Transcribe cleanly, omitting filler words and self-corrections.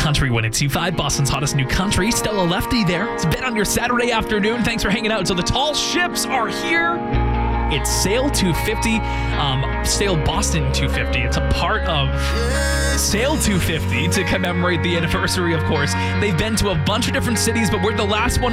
Country 102.5, Boston's hottest new country. Stella Lefty there. It's a bit on your Saturday afternoon. Thanks for hanging out. So the tall ships are here. It's Sail 250, Sail Boston 250. It's a part of Sail 250 to commemorate the anniversary, of course. They've been to a bunch of different cities, but we're the last one